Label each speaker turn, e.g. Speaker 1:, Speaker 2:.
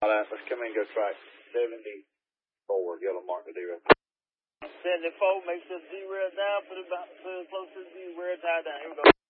Speaker 1: All right, let's come in and go track 74, yellow mark the D-rail.
Speaker 2: 74, make sure Z-rail down, put it close to Z-rail, tie down. Here we go.